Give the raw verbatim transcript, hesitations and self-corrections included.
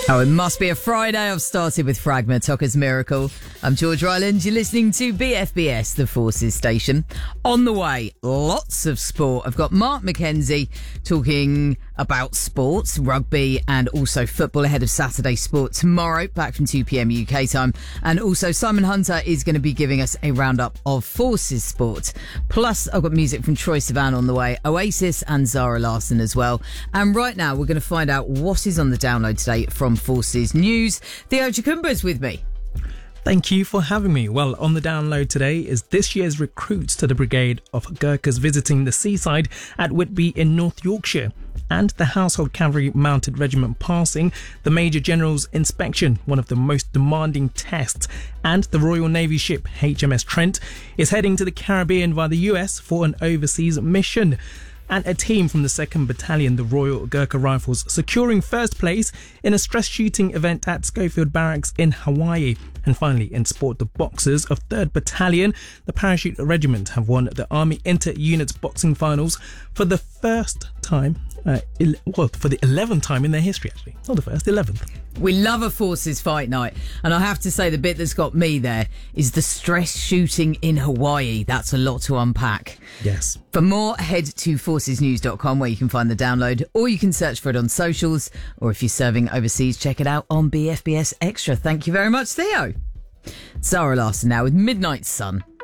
Oh, it must be a Friday. I've started with Fragma, Tucker's Miracle. I'm George Ryland. You're listening to B F B S, the Forces station. On the way, lots of sport. I've got Mark McKenzie talking about sports, rugby and also football ahead of Saturday Sport tomorrow, back from two p.m. U K time. And also Simon Hunter is going to be giving us a roundup of Forces sport. Plus, I've got music from Troye Sivan on the way, Oasis and Zara Larsson as well. And right now, we're going to find out what is on the download today from Forces News. Theo Jakumba's with me. Thank you for having me. Well, on the download today is this year's recruits to the Brigade of Gurkhas visiting the seaside at Whitby in North Yorkshire, and the Household Cavalry Mounted Regiment passing the Major General's inspection, one of the most demanding tests, and the Royal Navy ship H M S Trent is heading to the Caribbean via the U S for an overseas mission. And a team from the second Battalion, the Royal Gurkha Rifles, securing first place in a stress shooting event at Schofield Barracks in Hawaii. And finally, in sport, the Boxers of third Battalion, the Parachute Regiment, have won the Army Inter-Units Boxing Finals for the first time, uh, il- well, for the eleventh time in their history, actually. Not the first, eleventh. We love a Forces fight night. And I have to say, the bit that's got me there is the stress shooting in Hawaii. That's a lot to unpack. Yes. For more, head to forces news dot com where you can find the download, or you can search for it on socials, or if you're serving overseas, check it out on B F B S Extra. Thank you very much, Theo. Zara Larsson now with Midnight Sun.